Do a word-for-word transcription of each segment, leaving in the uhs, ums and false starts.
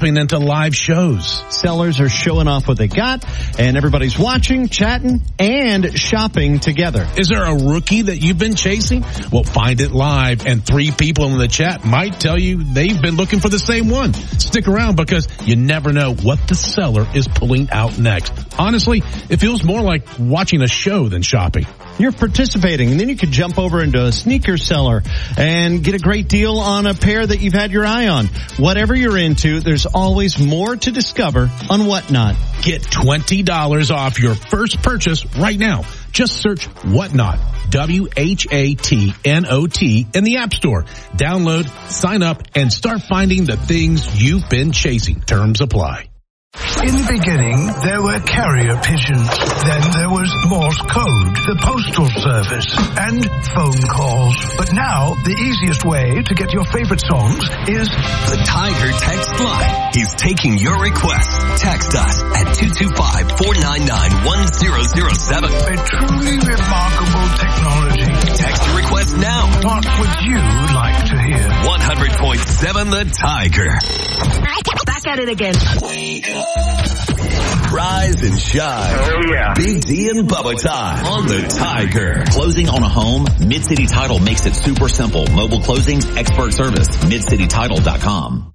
into live shows. Sellers are showing off what they got, and everybody's watching, chatting, and shopping together. Is there a rookie that you've been chasing? Well, find it live, and three people in the chat might tell you they've been looking for the same one. Stick around because you never know what the seller is pulling out next. Honestly, it feels more like watching a show than shopping. You're participating, and then you could jump over into a sneaker seller and get a great deal on a pair that you've had your eye on. Whatever you're into, there's always more to discover on Whatnot. Get twenty dollars off your first purchase right now. Just search Whatnot, W H A T N O T, in the App Store. Download, sign up, and start finding the things you've been chasing. Terms apply. In the beginning, there were carrier pigeons. Then there was Morse code, the postal service, and phone calls. But now, the easiest way to get your favorite songs is the Tiger text line. He's taking your requests. Text us at two two five, four nine nine, one zero zero seven. A truly remarkable technology. Text your request now. What would you like to hear? one hundred point seven The Tiger. Back at it again. Wake up. Rise and shine. Oh, yeah. Big D and Bubba time on the Tiger. Closing on a home? Mid-City Title makes it super simple. Mobile closings, expert service. mid city title dot com.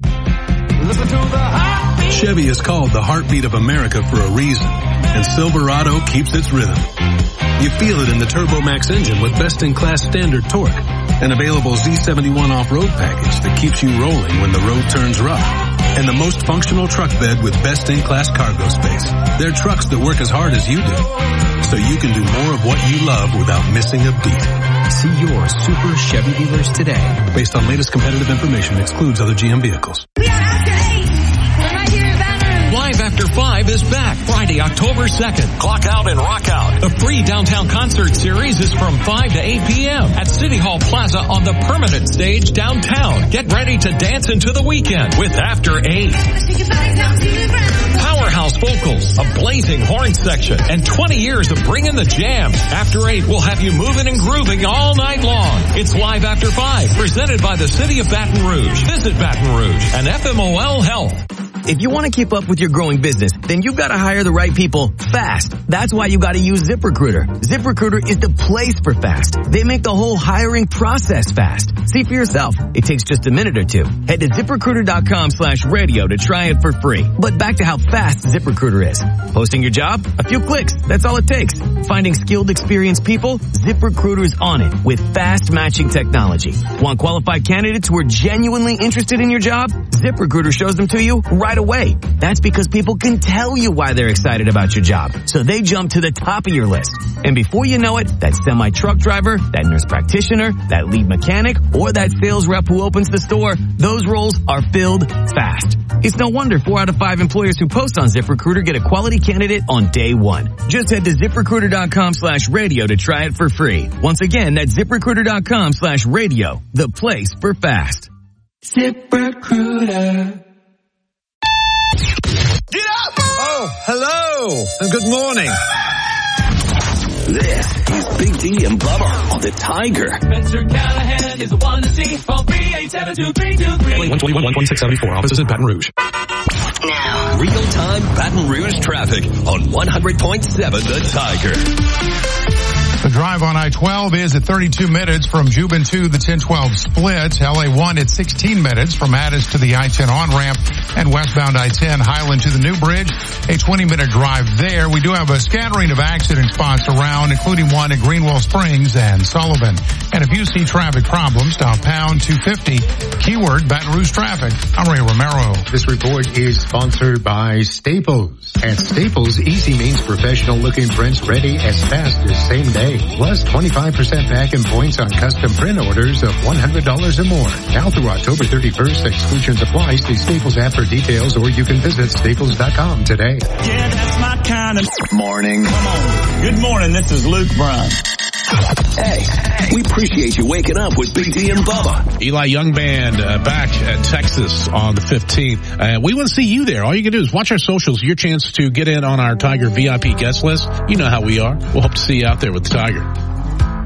Chevy is called the heartbeat of America for a reason, and Silverado keeps its rhythm. You feel it in the TurboMax engine with best-in-class standard torque, an available Z seventy-one off-road package that keeps you rolling when the road turns rough, and the most functional truck bed with best-in-class cargo space. They're trucks that work as hard as you do, so you can do more of what you love without missing a beat. See your Super Chevy dealers today. Based on latest competitive information, excludes other G M vehicles. Live After five is back Friday, October second. Clock out and rock out. The free downtown concert series is from five to eight p.m. at City Hall Plaza on the permanent stage downtown. Get ready to dance into the weekend with After eight. Powerhouse vocals, a blazing horn section, and twenty years of bringing the jam. After eight will have you moving and grooving all night long. It's Live After five, presented by the City of Baton Rouge. Visit Baton Rouge and F M O L Health. If you want to keep up with your growing business, then you've got to hire the right people fast. That's why you got to use ZipRecruiter. ZipRecruiter is the place for fast. They make the whole hiring process fast. See for yourself. It takes just a minute or two. Head to ZipRecruiter.com slash radio to try it for free. But back to how fast ZipRecruiter is. Posting your job? A few clicks. That's all it takes. Finding skilled, experienced people? ZipRecruiter is on it with fast matching technology. Want qualified candidates who are genuinely interested in your job? ZipRecruiter shows them to you right away. That's because people can tell you why they're excited about your job. So they jump to the top of your list. And before you know it, that semi-truck driver, that nurse practitioner, that lead mechanic, or that sales rep who opens the store, those roles are filled fast. It's no wonder four out of five employers who post on ZipRecruiter get a quality candidate on day one. Just head to ZipRecruiter.com slash radio to try it for free. Once again, that's ZipRecruiter.com slash radio, the place for fast. ZipRecruiter. Get up! Oh, hello, and good morning. This is Big D and Bubba on the Tiger. Spencer Callahan is the one to see. Call three eight seven two three two three. one twenty-one, one twenty-six seventy-four. Offices in Baton Rouge. Now, real-time Baton Rouge traffic on one hundred point seven The Tiger. The drive on I twelve is at thirty-two minutes from Jubin to the ten twelve split. L A one at sixteen minutes from Addis to the I ten on-ramp and westbound I ten Highland to the New Bridge. A twenty minute drive there. We do have a scattering of accident spots around, including one at Greenwell Springs and Sullivan. And if you see traffic problems, dial pound two fifty, keyword Baton Rouge traffic. I'm Ray Romero. This report is sponsored by Staples. At Staples, easy means professional looking prints ready as fast as same day. Plus twenty-five percent back in points on custom print orders of one hundred dollars or more. Now through October thirty-first, exclusions apply. See Staples app for details, or you can visit staples dot com today. Yeah, that's my kind of morning. Come on. Good morning. This is Luke Bryan. Hey, we appreciate you waking up with Big D and Bubba. Eli Young Band uh, back at Texas on the fifteenth. Uh, we want to see you there. All you can do is watch our socials. Your chance to get in on our Tiger V I P guest list. You know how we are. We'll hope to see you out there with the Tiger.